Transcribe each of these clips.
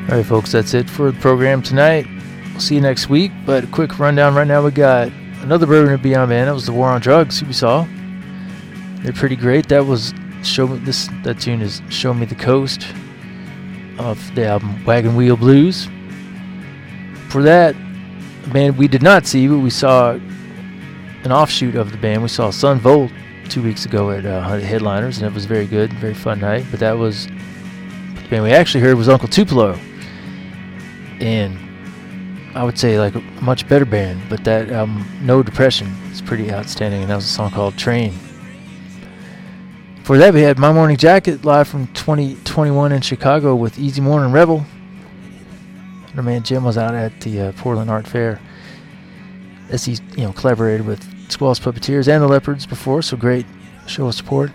All right, folks, that's it for the program tonight. We'll see you next week, but a quick rundown right now. We got another Bourbon and Beyond band. That was the War on Drugs, who we saw. They're pretty great. That was that tune is Show Me the Coast of the album Wagon Wheel Blues. For that, a band we did not see, but we saw an offshoot of the band. We saw Sun Volt 2 weeks ago at Headliners, and it was very good, very fun night. But that was the band we actually heard was Uncle Tupelo, and I would say like a much better band. But that album, No Depression, is pretty outstanding, and that was a song called Train. For that, we had My Morning Jacket live from 2021 in Chicago with Easy Morning Rebel. Our man Jim was out at the Portland Art Fair as he collaborated with Squall's Puppeteers and the Leopards before, so great show of support.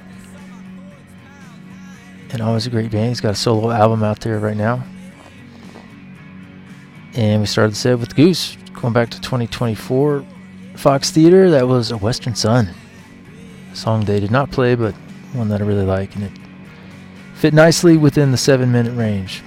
And always a great band. He's got a solo album out there right now. And we started the set with Goose, going back to 2024 Fox Theater. That was A Western Sun, a song they did not play, but one that I really like, and it fit nicely within the 7-minute range.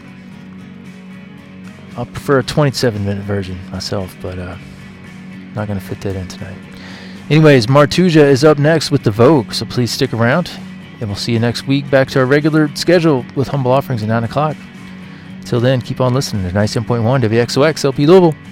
I'll prefer a 27-minute version myself, but not going to fit that in tonight. Anyways, Martuja is up next with The Vogue, so please stick around, and we'll see you next week back to our regular schedule with Humble Offerings at 9 o'clock. Till then, keep on listening to 97.1 WXOX LP Louisville.